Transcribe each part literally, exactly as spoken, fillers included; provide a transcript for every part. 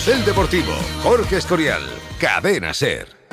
Carrusel Deportivo, Jorge Escorial, Cadena SER.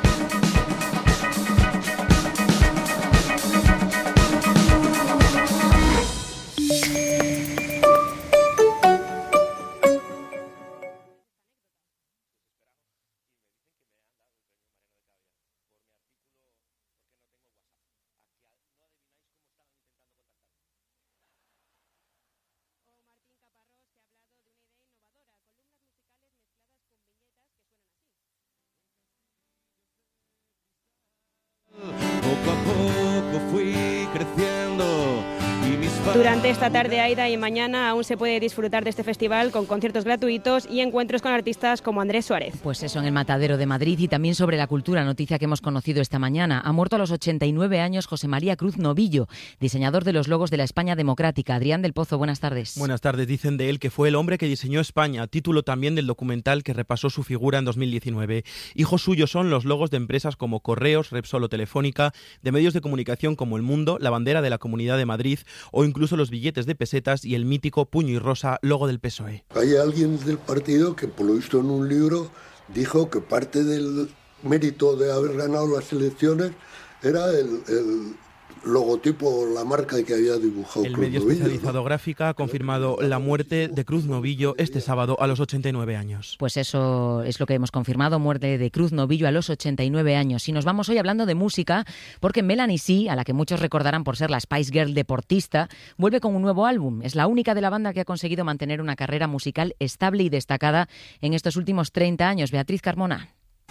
Durante esta tarde, Aida, y mañana aún se puede disfrutar de este festival con conciertos gratuitos y encuentros con artistas como Andrés Suárez. Pues eso, en el Matadero de Madrid. Y también sobre la cultura, noticia que hemos conocido esta mañana. Ha muerto a los ochenta y nueve años José María Cruz Novillo, diseñador de los logos de la España democrática. Adrián del Pozo, buenas tardes. Buenas tardes. Dicen de él que fue el hombre que diseñó España, título también del documental que repasó su figura en dos mil diecinueve. Hijos suyos son los logos de empresas como Correos, Repsol o Telefónica, de medios de comunicación como El Mundo, la bandera de la Comunidad de Madrid o incluso los billetes de pesetas y el mítico puño y rosa, logo del P S O E. Hay alguien del partido que, por lo visto en un libro, dijo que parte del mérito de haber ganado las elecciones era el, el logotipo, la marca que había dibujado El Cruz medio Novillo, especializado ¿no? Gráfica ha confirmado la muerte de Cruz Novillo este sábado a los ochenta y nueve años. Pues eso es lo que hemos confirmado, muerte de Cruz Novillo a los ochenta y nueve años. Y nos vamos hoy hablando de música, porque Melanie C, a la que muchos recordarán por ser la Spice Girl deportista, vuelve con un nuevo álbum. Es la única de la banda que ha conseguido mantener una carrera musical estable y destacada en estos últimos treinta años. Beatriz Carmona.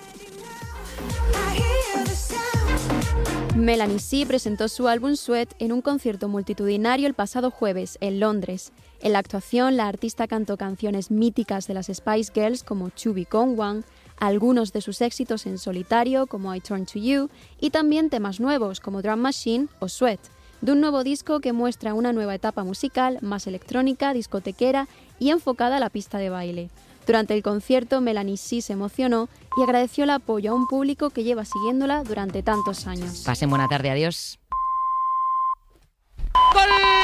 Melanie C presentó su álbum Sweat en un concierto multitudinario el pasado jueves en Londres. En la actuación, la artista cantó canciones míticas de las Spice Girls como To Become One, algunos de sus éxitos en solitario como I Turn to You y también temas nuevos como Drum Machine o Sweat, de un nuevo disco que muestra una nueva etapa musical más electrónica, discotequera y enfocada a la pista de baile. Durante el concierto, Melanie C se emocionó y agradeció el apoyo a un público que lleva siguiéndola durante tantos años. Pasen buena tarde, adiós. ¡Gol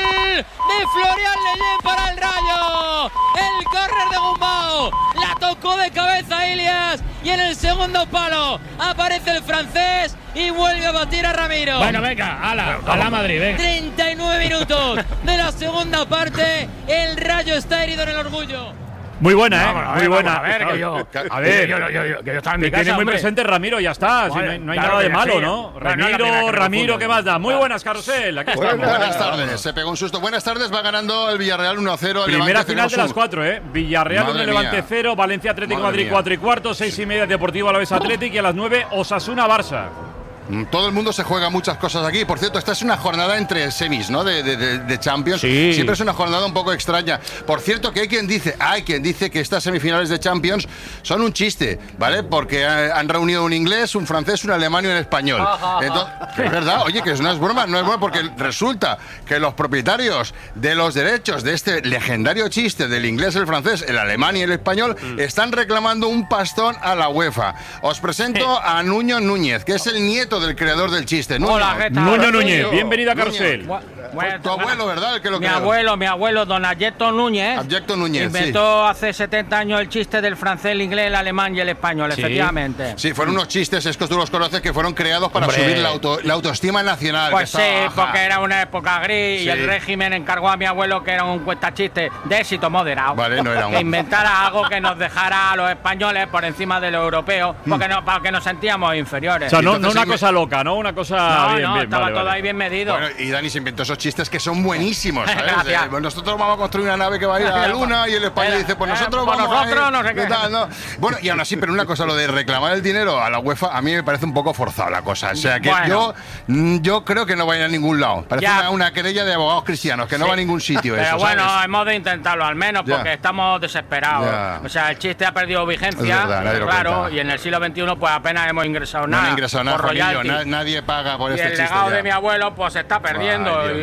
de Florian Leyen para el Rayo! El córner de Gumbau, la tocó de cabeza Ilias y en el segundo palo aparece el francés y vuelve a batir a Ramiro. Bueno, venga, ala, a la Madrid, venga. treinta y nueve minutos de la segunda parte, el Rayo está herido en el orgullo. Muy buena, ¿eh? No, a ver, muy buena. A ver, que yo, a ver, yo, yo, yo, yo, que yo estaba en mi que casa, tiene muy hombre. presente Ramiro, ya está. Si no hay, no hay Claro nada de que malo, sí. ¿no? No, no, la Ramiro, primera que Ramiro, confundo. ¿qué más da? Muy buenas, Carrusel. Aquí estamos. Buenas tardes. Se pegó un susto. Buenas tardes. Va ganando el Villarreal uno a cero. Primera Levante, final de tenemos las un- cuatro, ¿eh? Villarreal uno, Madre Levante mía. cero, Valencia Atlético Madre Madrid mía. cuatro y cuarto, seis y media Deportivo Alavés Atlético y a las nueve Osasuna Barça. Todo el mundo se juega muchas cosas aquí. Por cierto, esta es una jornada entre semis, ¿no? De, de, de- de Champions. Sí. Siempre es una jornada un poco extraña. Por cierto, que hay quien dice, hay quien dice que estas semifinales de Champions son un chiste, ¿vale? Porque eh, han reunido un inglés, un francés, un alemán y un español. Entonces, es verdad, oye, que no es broma, no es broma, porque resulta que los propietarios de los derechos de este legendario chiste del inglés, el francés, el alemán y el español están reclamando un pastón a la UEFA. Os presento a Nuño Núñez, que es el nieto del creador del chiste. Nuño. Hola, ¿qué tal? Nuño Núñez, Nuño. bienvenido a Nuño. Carrusel. Bu- bueno, Tu abuelo, ¿verdad? El que lo Mi creó. abuelo, mi abuelo, don Abyecto Núñez. Abyecto Núñez, Inventó hace setenta años el chiste del francés, el inglés, el alemán y el español, Sí. efectivamente. Sí, fueron unos chistes, estos tú los conoces, que fueron creados para Hombre. subir la, auto- la autoestima nacional. Pues que sí, está baja. porque era una época gris Sí. y el régimen encargó a mi abuelo, que era un cuentachiste de éxito moderado, Vale, no era un- que inventara algo que nos dejara a los españoles por encima de los europeos, porque no, para que nos sentíamos inferiores. O sea, no, no Entonces, una me- cosa loca, ¿no? Una cosa no, bien, no, bien. estaba vale, todo vale. ahí bien medido. Bueno, y Dani se inventó esos chistes que son buenísimos, ¿sabes? Gracias. Eh, pues nosotros vamos a construir una nave que va a ir a la luna y el español dice, pues Eh, nosotros pues vamos nosotros a ir, no sé qué. tal, ¿no? Bueno, y aún así, pero una cosa, lo de reclamar el dinero a la UEFA, a mí me parece un poco forzado la cosa. O sea, que Bueno. yo, mm, yo creo que no va a ir a ningún lado. Parece Ya. una, una querella de abogados cristianos, que no Sí. va a ningún sitio Pero eso, bueno, ¿sabes? hemos de intentarlo al menos, Ya. porque estamos desesperados. Ya. O sea, el chiste ha perdido vigencia, Es verdad, nadie lo claro, cuenta. y en el siglo veintiuno pues apenas hemos ingresado No nada. han ingresado nada, por Juanillo, royalty. na- nadie paga por Y este el chiste legado ya. de mi abuelo pues se está perdiendo. Ay, Dios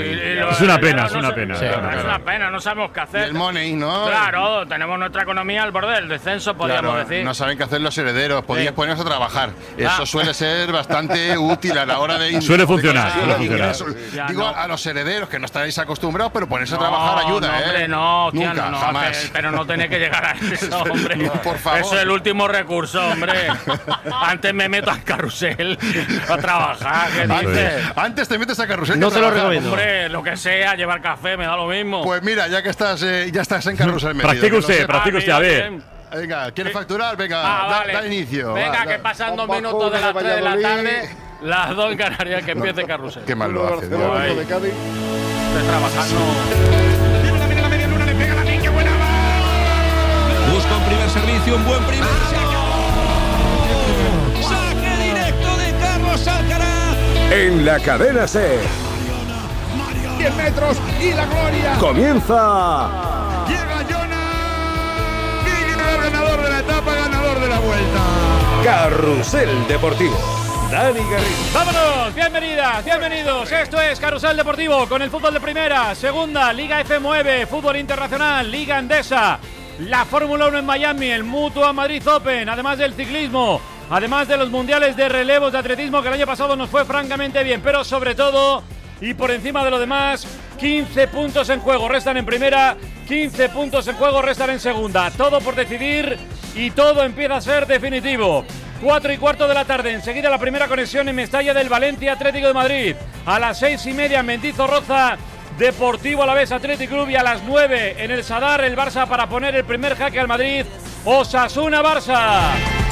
Es una pena, es una pena. Sí, es una pena, no sabemos qué hacer. Y el money, ¿no? Claro, tenemos nuestra economía al borde del descenso, podríamos Claro, decir. no saben qué hacer los herederos, podías Sí. ponernos a trabajar. Eso Ah. suele ser bastante útil a la hora de... Suele funcionar, de suele funcionar. ingresos. Ya Digo, no. a los herederos que no estáis acostumbrados, pero ponerse a No, trabajar ayuda, no, ¿eh? hombre, no, tía, Nunca, no, jamás. que- pero no tenés que llegar a eso, hombre. No, por favor. Eso es el último recurso, hombre. Antes me meto al carrusel a trabajar, ¿qué dices? Antes te metes a carrusel. No que te lo trabajar. recomiendo. Hombre, lo que sea, llevar café, me da lo mismo. Pues mira, ya que estás, eh, ya estás en carrusel metido. Practique que lo usted, sepas. practique usted, a ver. Venga, ¿quieres facturar? Venga, Ah, da, vale. da inicio. Venga, va, que da. pasan dos Juan minutos de las Bajo, tres de la Valladolid. tarde, las dos en Canarias, que empiece el carrusel. Qué mal lo hace, Dios. Ay. de Cádiz. Estoy trabajando. Busca un primer servicio, un buen primer saque directo de Carlos Alcaraz. En la cadena SER diez metros y la gloria. comienza Llega Jonas. Miguel, ganador de la etapa, ganador de la vuelta. Carrusel Deportivo. Dani Garrido. ¡Vámonos! Bienvenidas, bienvenidos. Esto es Carrusel Deportivo con el fútbol de primera, segunda, Liga F nueve, fútbol internacional, Liga Endesa, la Fórmula uno en Miami, el Mutua Madrid Open, además del ciclismo, además de los mundiales de relevos de atletismo que el año pasado nos fue francamente bien, pero sobre todo y por encima de lo demás, quince puntos en juego, restan en primera, quince puntos en juego, restan en segunda. Todo por decidir y todo empieza a ser definitivo. cuatro y cuarto de la tarde, enseguida la primera conexión en Mestalla del Valencia Atlético de Madrid. A las seis y media en Mendizorroza, Deportivo Alavés Athletic Club, y a las nueve en el Sadar el Barça para poner el primer jaque al Madrid. Osasuna Barça.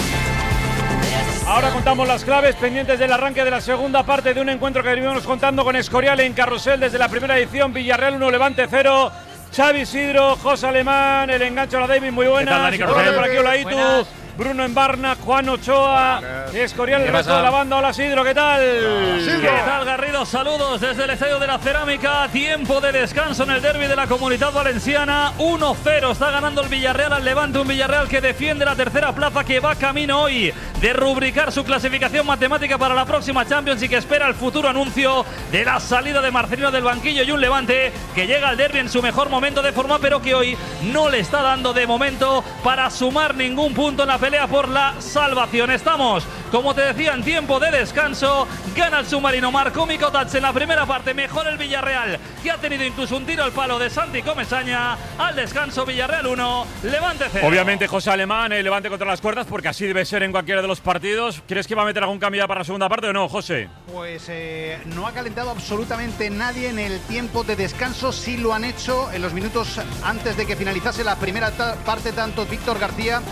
Ahora contamos las claves pendientes del arranque de la segunda parte de un encuentro que venimos contando con Escorial en Carrusel desde la primera edición. Villarreal uno, Levante cero. Xavi Isidro, José Alemán, el engancho a la David, muy buenas. ¿Qué tal, Dani Hola, Carrusel? por aquí Olaitu, Buenas. Bruno Embarna, Juan Ochoa, Escorial, el resto de la banda. Hola Isidro, ¿qué tal? ¿Qué tal, Garrido? Saludos desde el Estadio de la Cerámica. Tiempo de descanso en el derbi de la Comunidad Valenciana. uno cero está ganando el Villarreal al Levante. Un Villarreal que defiende la tercera plaza, que va camino hoy de rubricar su clasificación matemática para la próxima Champions y que espera el futuro anuncio de la salida de Marcelino del banquillo, y un Levante que llega al derbi en su mejor momento de forma, pero que hoy no le está dando de momento para sumar ningún punto en la pelea por la salvación. Estamos, como te decía, en tiempo de descanso. Gana el submarino, marcó Mikotats en la primera parte. Mejor el Villarreal, que ha tenido incluso un tiro al palo de Santi Comesaña. Al descanso, Villarreal uno, Levante cero. Obviamente José Alemán, el Levante contra las cuerdas, porque así debe ser en cualquiera de los partidos. ¿Crees que va a meter algún cambio ya para la segunda parte o no, José? Pues eh, no ha calentado absolutamente nadie en el tiempo de descanso. Sí lo han hecho en los minutos antes de que finalizase la primera parte, tanto Víctor García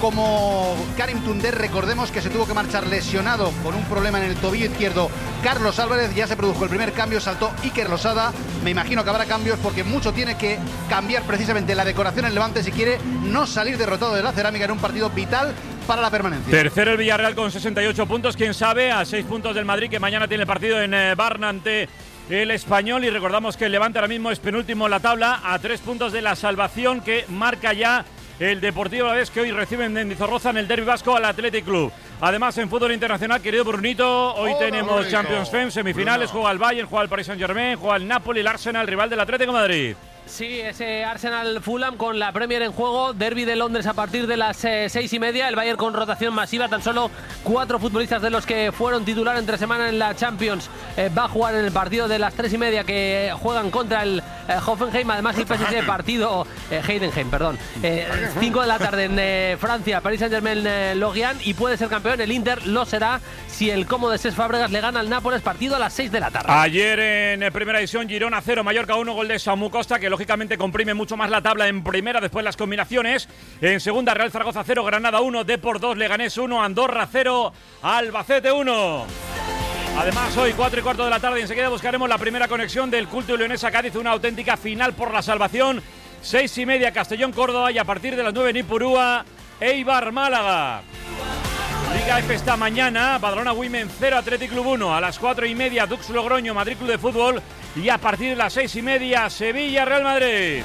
como Karim Tunder. Recordemos que se tuvo que marchar lesionado con un problema en el tobillo izquierdo Carlos Álvarez. Ya se produjo el primer cambio, saltó Iker Losada. Me imagino que habrá cambios porque mucho tiene que cambiar precisamente la decoración en Levante si quiere no salir derrotado de la Cerámica en un partido vital para la permanencia. Tercero el Villarreal con sesenta y ocho puntos, quién sabe, a seis puntos del Madrid, que mañana tiene partido en eh, Barna ante el Español. Y recordamos que el Levante ahora mismo es penúltimo en la tabla, a tres puntos de la salvación que marca ya el Deportivo Alavés, que hoy recibe en Mendizorroza en el derbi vasco al Athletic Club. Además, en fútbol internacional, querido Brunito, hoy Hola, tenemos Brunito. Champions Fem, semifinales, Bruno. juega el Bayern, juega el Paris Saint-Germain, juega el Napoli, el Arsenal, rival del Atlético de Madrid. Sí, ese Arsenal-Fulham con la Premier en juego, derbi de Londres a partir de las eh, seis y media, el Bayern con rotación masiva, tan solo cuatro futbolistas de los que fueron titular entre semana en la Champions eh, va a jugar en el partido de las tres y media que juegan contra el eh, Hoffenheim. Además el P S G partido, eh, Heidenheim, perdón, eh, cinco de la tarde en eh, Francia, Paris Saint-Germain, eh, Lorient, y puede ser campeón el Inter, lo será si el cómodo de Cesc Fábregas le gana al Nápoles, partido a las seis de la tarde. Ayer en eh, primera división, Girona cero, Mallorca uno, gol de Samu Costa, que lógicamente comprime mucho más la tabla en primera, después las combinaciones. En segunda, Real Zaragoza cero, Granada uno, Depor dos, Leganés uno, Andorra cero, Albacete uno. Además, hoy cuatro y cuarto de la tarde, enseguida buscaremos la primera conexión del Culto Leonesa Cádiz, una auténtica final por la salvación. Seis y media, Castellón Córdoba, y a partir de las nueve, Nipurúa, Eibar Málaga. Liga F esta mañana, Badalona Women cero, Athletic Club uno. A las cuatro y media, Dux Logroño, Madrid Club de Fútbol. Y a partir de las seis y media, Sevilla Real Madrid.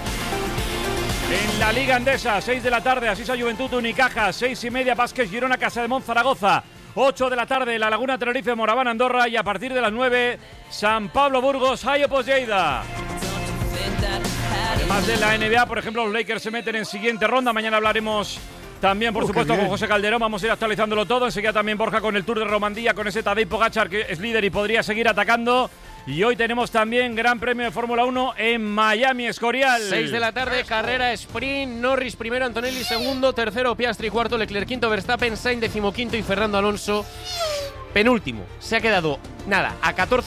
En la Liga Endesa, seis de la tarde, Asisa Juventud Unicaja. Seis y media, Vázquez Girona, Casa de Mon Zaragoza. ocho de la tarde, La Laguna Tenerife, Moraván, Andorra, y a partir de las nueve, San Pablo, Burgos, Hayopos, Lleida. Además de la N B A, por ejemplo, los Lakers se meten en siguiente ronda. Mañana hablaremos también, por Oh, supuesto, qué con bien. José Calderón. Vamos a ir actualizándolo todo. Enseguida también Borja con el Tour de Romandía, con ese Tadej Pogačar que es líder y podría seguir atacando. Y hoy tenemos también Gran Premio de Fórmula uno en Miami, Escorial. seis de la tarde, carrera sprint. Norris primero, Antonelli segundo, tercero Piastri, cuarto Leclerc, quinto Verstappen, Sainz decimoquinto y Fernando Alonso penúltimo. Se ha quedado, nada, a catorce